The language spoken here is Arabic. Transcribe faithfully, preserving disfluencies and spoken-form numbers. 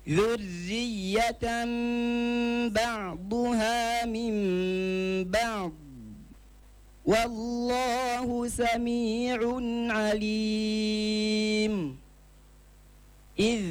ذرية بعضها من بعض والله سميع عليم. إذ